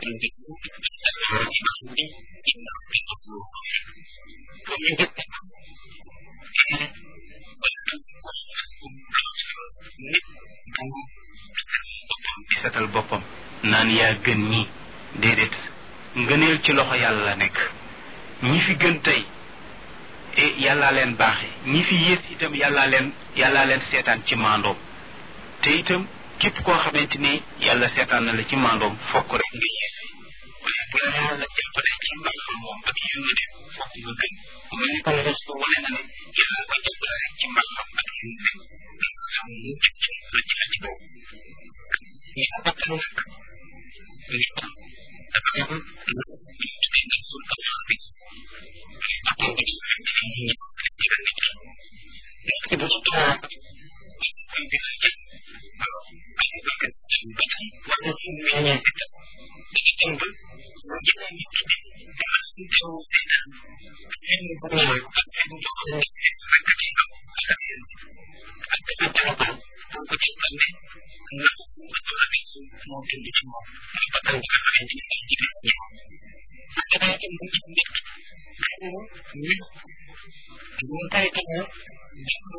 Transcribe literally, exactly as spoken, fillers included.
di setal boppam naan yaa gën ñi déedéet ngëneel ci loxo yàlla la nekk ñi fi gën tey yàllaa leen baaxe ñi fi yées itam yàllaa leen yàllaa leen seetaan ci maandoom te itam képp koo xamante ni yàlla seetaan na la ci maandoom fokk rek nga yées waaye bu la yàlla jàppale ci mbaaxam moom ak yërmande fokk nga gën mu mel ni kon res ko wane na ne yàlla ko jàppale rek ci mbaaxam ak yërmande nga xam mu jëf ci la ci la ci kaw ñu bakkan nag ñu am dafa am lu ñu tuddee nag sul amaan bi bakkan bi ci xamante ni ñu ñëw digal nit ki nit ki bu ci toog koy dina jël alors ay bakkan ci bakkan wala ci meññee bi tam dañu dem ba bu jëlee nit ki di dina suñ teew seetaan fenn bu ñëw ak fenn boo xam ne rek ci am ak ak dafa jàppal pour ko ci xam ne ndax wala bi moo dund ci moom muy bakkan bi nga xamante ni ay jigéen ñi ak dafay dem bu ci nit ki nit ñu tay tamoo